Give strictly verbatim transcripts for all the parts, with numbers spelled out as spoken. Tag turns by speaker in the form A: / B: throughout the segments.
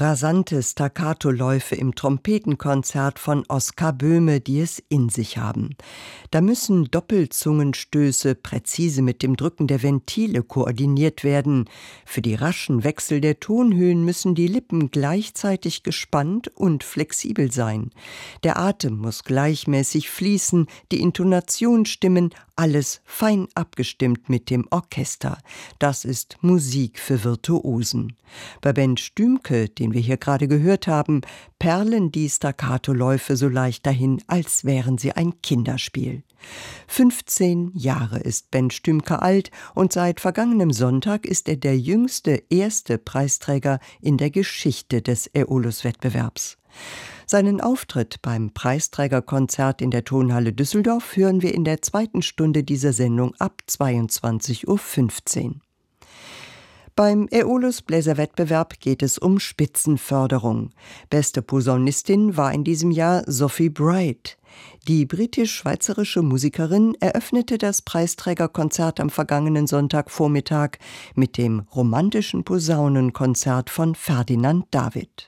A: Rasante Staccato-Läufe im Trompetenkonzert von Oskar Böhme, die es in sich haben. Da müssen Doppelzungenstöße präzise mit dem Drücken der Ventile koordiniert werden. Für die raschen Wechsel der Tonhöhen müssen die Lippen gleichzeitig gespannt und flexibel sein. Der Atem muss gleichmäßig fließen, die Intonation stimmen, alles fein abgestimmt mit dem Orchester. Das ist Musik für Virtuosen. Bei Ben Stümke, den wir hier gerade gehört haben, perlen die Staccato-Läufe so leicht dahin, als wären sie ein Kinderspiel. fünfzehn Jahre ist Ben Stümke alt und seit vergangenem Sonntag ist er der jüngste erste Preisträger in der Geschichte des Aeolus-Wettbewerbs. Seinen Auftritt beim Preisträgerkonzert in der Tonhalle Düsseldorf hören wir in der zweiten Stunde dieser Sendung ab zweiundzwanzig Uhr fünfzehn. Beim Aeolus-Bläserwettbewerb geht es um Spitzenförderung. Beste Posaunistin war in diesem Jahr Sophie Bright. Die britisch-schweizerische Musikerin eröffnete das Preisträgerkonzert am vergangenen Sonntagvormittag mit dem romantischen Posaunenkonzert von Ferdinand David.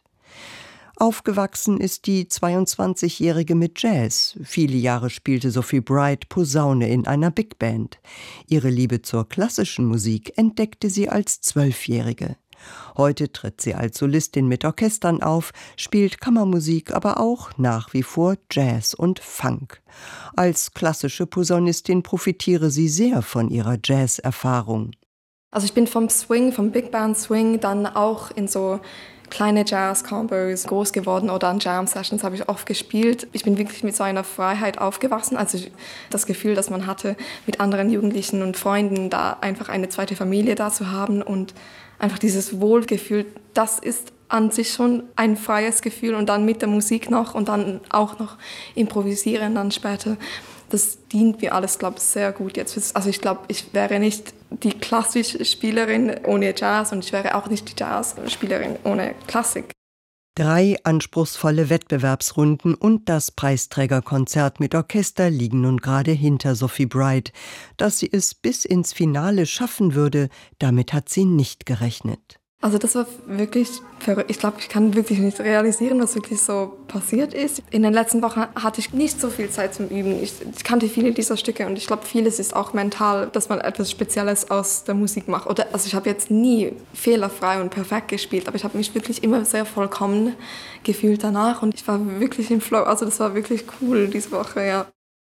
A: Aufgewachsen ist die zweiundzwanzigjährige mit Jazz. Viele Jahre spielte Sophie Bright Posaune in einer Big Band. Ihre Liebe zur klassischen Musik entdeckte sie als Zwölfjährige. Heute tritt sie als Solistin mit Orchestern auf, spielt Kammermusik, aber auch nach wie vor Jazz und Funk. Als klassische Posaunistin profitiere sie sehr von ihrer Jazz-Erfahrung.
B: Also ich bin vom Swing, vom Big Band Swing, dann auch in so kleine Jazz-Combos groß geworden oder an Jam-Sessions habe ich oft gespielt. Ich bin wirklich mit so einer Freiheit aufgewachsen, also das Gefühl, dass man hatte, mit anderen Jugendlichen und Freunden da einfach eine zweite Familie da zu haben und einfach dieses Wohlgefühl, das ist an sich schon ein freies Gefühl und dann mit der Musik noch und dann auch noch improvisieren dann später. Das dient mir alles, glaube ich, sehr gut jetzt. Also ich glaube, ich wäre nicht die klassische Spielerin ohne Jazz und ich wäre auch nicht die Jazzspielerin ohne Klassik.
A: Drei anspruchsvolle Wettbewerbsrunden und das Preisträgerkonzert mit Orchester liegen nun gerade hinter Sophie Bright. Dass sie es bis ins Finale schaffen würde, damit hat sie nicht gerechnet.
B: Also das war wirklich verrückt. Ich glaube, ich kann wirklich nicht realisieren, was wirklich so passiert ist. In den letzten Wochen hatte ich nicht so viel Zeit zum Üben. Ich, ich kannte viele dieser Stücke und ich glaube, vieles ist auch mental, dass man etwas Spezielles aus der Musik macht. Oder, also ich habe jetzt nie fehlerfrei und perfekt gespielt, aber ich habe mich wirklich immer sehr vollkommen gefühlt danach und ich war wirklich im Flow. Also das war wirklich cool diese Woche, ja.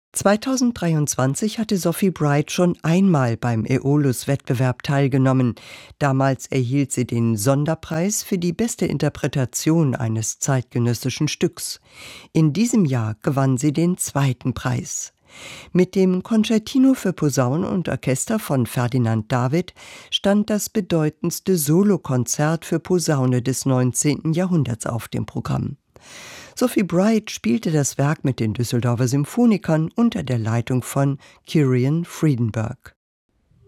A: zweitausenddreiundzwanzig hatte Sophie Bright schon einmal beim Aeolus-Wettbewerb teilgenommen. Damals erhielt sie den Sonderpreis für die beste Interpretation eines zeitgenössischen Stücks. In diesem Jahr gewann sie den zweiten Preis. Mit dem Concertino für Posaune und Orchester von Ferdinand David stand das bedeutendste Solokonzert für Posaune des neunzehnten Jahrhunderts auf dem Programm. Sophie Bright spielte das Werk mit den Düsseldorfer Symphonikern unter der Leitung von Kyrian Friedenberg.